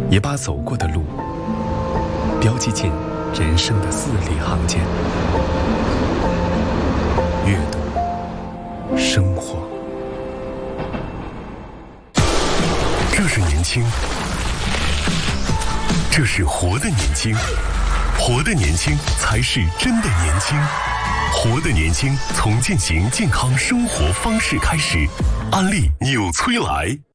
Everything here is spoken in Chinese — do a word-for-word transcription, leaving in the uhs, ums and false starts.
也把走过的路标记进人生的字里行间。阅读生活， 这是年轻，这是活的年轻，活的年轻才是真的年轻。活的年轻，从践行健康生活方式开始。安利纽崔莱。